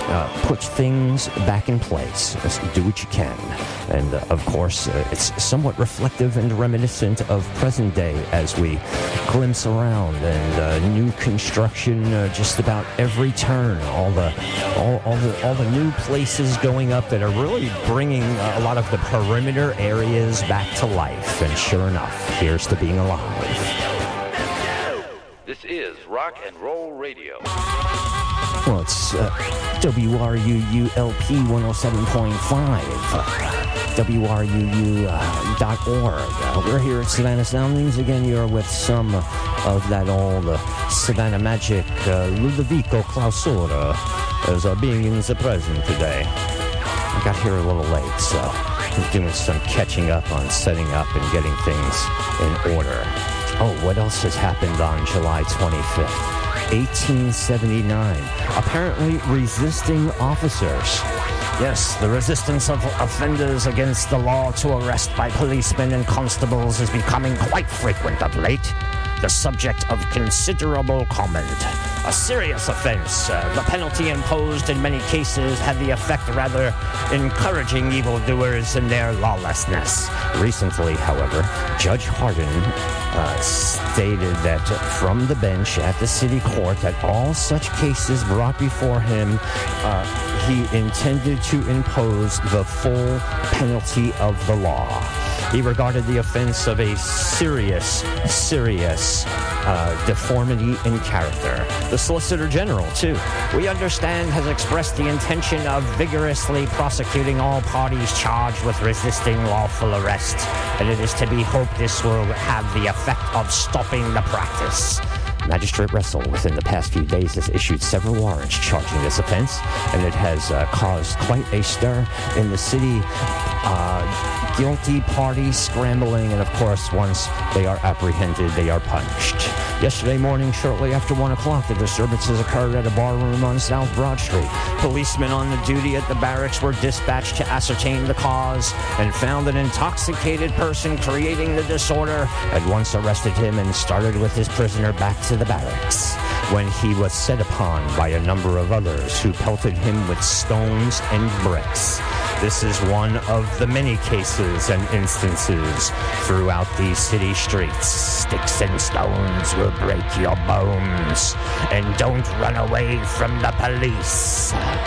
put things back in place. Do what you can. And, of course, it's somewhat reflective and reminiscent of present day as we glimpse around and new construction just about every turn. All the new places going up that are really bringing a lot of the perimeter areas back to life. And sure enough, here's to being alive. This is Rock and Roll Radio. Well, it's WRUU-LP 107.5, WRUU.org. We're here at Savannah Soundings. Again, you're with some of that old Savannah magic, Ludovico Clausura, as being in the present today. I got here a little late, so I'm doing some catching up on setting up and getting things in order. Oh, what else has happened on July 25th? 1879. Apparently resisting officers. Yes, the resistance of offenders against the law to arrest by policemen and constables is becoming quite frequent of late. The subject of considerable comment. A serious offense. The penalty imposed in many cases had the effect rather encouraging evildoers in their lawlessness. Recently, however, Judge Hardin stated that from the bench at the city court that all such cases brought before him, he intended to impose the full penalty of the law. He regarded the offense of a serious deformity in character. The Solicitor General, too, we understand, has expressed the intention of vigorously prosecuting all parties charged with resisting lawful arrest, and it is to be hoped this will have the effect of stopping the practice. Magistrate Russell, within the past few days, has issued several warrants charging this offense, and it has caused quite a stir in the city. Guilty parties scrambling, and of course, once they are apprehended, they are punished. Yesterday morning, shortly after 1 o'clock, the disturbances occurred at a bar room on South Broad Street. Policemen on the duty at the barracks were dispatched to ascertain the cause and found an intoxicated person creating the disorder. At once arrested him and started with his prisoner back to the barracks, when he was set upon by a number of others who pelted him with stones and bricks. This is one of the many cases and instances throughout these city streets. Sticks and stones will break your bones, and don't run away from the police.